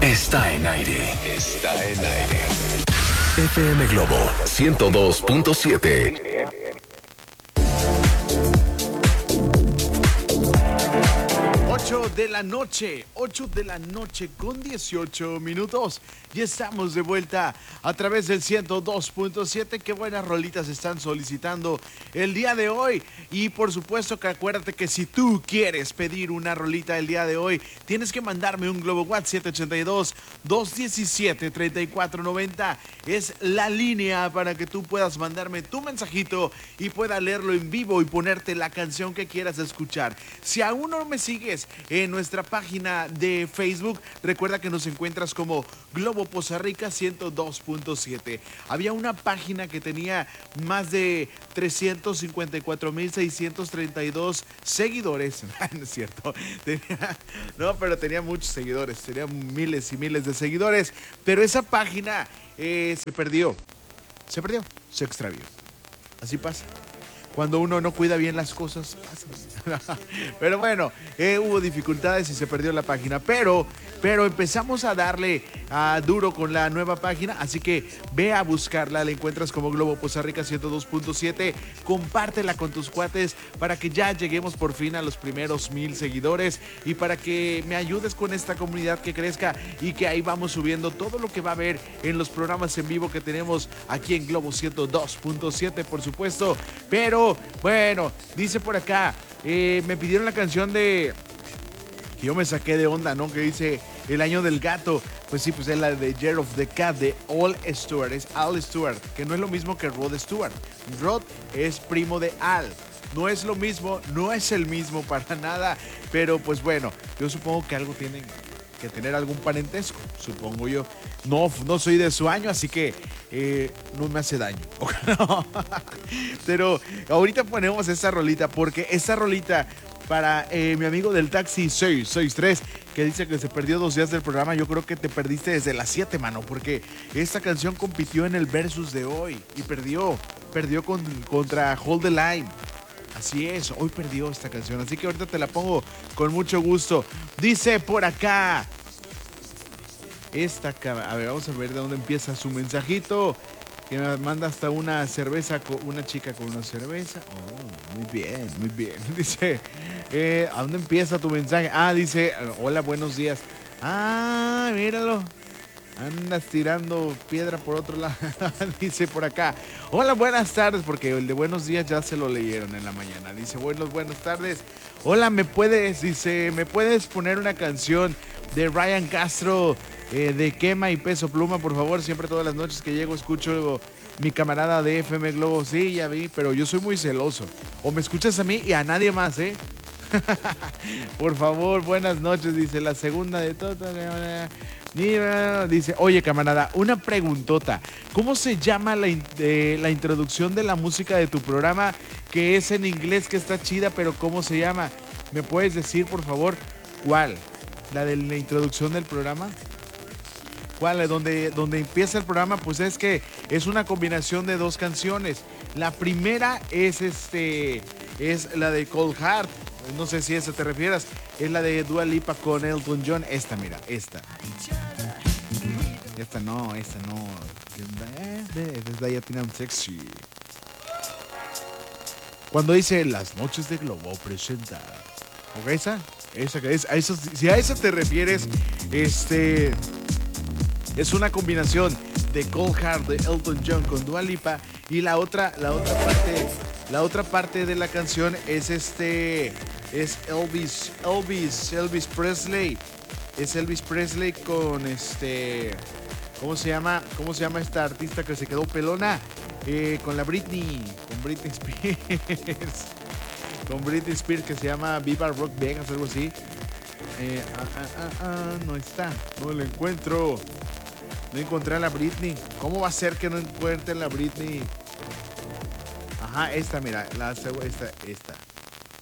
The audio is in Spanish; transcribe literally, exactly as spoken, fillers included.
está en aire. Está en aire. F M Globo ciento dos punto siete. ocho de la noche, ocho de la noche con dieciocho minutos. Ya estamos de vuelta a través del ciento dos punto siete. Qué buenas rolitas están solicitando el día de hoy. Y por supuesto que acuérdate que si tú quieres pedir una rolita el día de hoy, tienes que mandarme un Globo WhatsApp. Siete ocho dos, dos uno siete, tres cuatro nueve cero. Es la línea para que tú puedas mandarme tu mensajito y pueda leerlo en vivo y ponerte la canción que quieras escuchar. Si aún no me sigues en nuestra página de Facebook, recuerda que nos encuentras como Globo Poza Rica ciento dos punto siete. Había una página que tenía más de trescientos cincuenta y cuatro mil seiscientos treinta y dos seguidores. No es cierto. Tenía, no, pero tenía muchos seguidores. Tenía miles y miles de seguidores. Pero esa página eh, se perdió. Se perdió. Se extravió. Así pasa. Cuando uno no cuida bien las cosas, pasa. Pero bueno, eh, hubo dificultades y se perdió la página. Pero, pero empezamos a darle uh, duro con la nueva página. Así que ve a buscarla. La encuentras como Globo Poza Rica ciento dos punto siete. Compártela con tus cuates para que ya lleguemos por fin a los primeros mil seguidores. Y para que me ayudes con esta comunidad que crezca. Y que ahí vamos subiendo todo lo que va a haber en los programas en vivo que tenemos aquí en Globo ciento dos punto siete, por supuesto. Pero bueno, dice por acá, eh, me pidieron la canción de... que yo me saqué de onda, ¿no? Que dice El Año del Gato. Pues sí, pues es la de Year of the Cat de Al Stewart. Es Al Stewart, que no es lo mismo que Rod Stewart. Rod es primo de Al. No es lo mismo, no es el mismo para nada. Pero pues bueno, yo supongo que algo tienen que tener algún parentesco, supongo yo. No, no soy de su año, así que eh, no me hace daño. Pero ahorita ponemos esa rolita, porque esa rolita para eh, mi amigo del taxi seis seis tres, que dice que se perdió dos días del programa. Yo creo que te perdiste desde las siete, mano, porque esta canción compitió en el versus de hoy y perdió, perdió con, contra Hold the Line. Así es, hoy perdió esta canción, así que ahorita te la pongo con mucho gusto. Dice por acá, esta, a ver, vamos a ver de dónde empieza su mensajito, que me manda hasta una cerveza, una chica con una cerveza. Oh, muy bien, muy bien. Dice, eh, ¿a dónde empieza tu mensaje? Ah, dice, hola, buenos días. Ah, míralo. Andas tirando piedra por otro lado. Dice por acá, hola, buenas tardes, porque el de buenos días ya se lo leyeron en la mañana. Dice, buenos, buenas tardes. Hola, ¿me puedes, dice, ¿me puedes poner una canción de Ryan Castro, eh, de Quema y Peso Pluma, por favor? Siempre todas las noches que llego escucho mi camarada de F M Globo. Sí, ya vi, pero yo soy muy celoso. O me escuchas a mí y a nadie más, ¿eh? Por favor, buenas noches, dice la segunda de todo. Dice, oye, camarada, una preguntota. ¿Cómo se llama la, in eh, la introducción de la música de tu programa? Que es en inglés, que está chida, pero ¿cómo se llama? ¿Me puedes decir, por favor, cuál? ¿La de la introducción del programa? ¿Cuál? Donde, donde empieza el programa, pues es que es una combinación de dos canciones. La primera es, este, es la de Cold Heart. No sé si a esa te refieras. Es la de Dua Lipa con Elton John. Esta, mira, esta. Esta no, esta no. Esta es Diatina Sexy. Cuando dice Las Noches de Globo presenta. ¿Ok? Esa, esa, esa, a eso, si a esa te refieres, este, es una combinación de Cold Heart de Elton John con Dua Lipa. Y la otra, la otra parte, la otra parte de la canción es este, es Elvis, Elvis, Elvis Presley. Es Elvis Presley con este, ¿cómo se llama? ¿Cómo se llama esta artista que se quedó pelona? Eh, con la Britney, con Britney Spears. Con Britney Spears, que se llama Viva Rock Vegas, algo así. Eh, ah, ah, ah, ah, no está, no la encuentro. No encontré a la Britney. ¿Cómo va a ser que no encuentre a la Britney? Ajá, esta, mira, la esta, esta.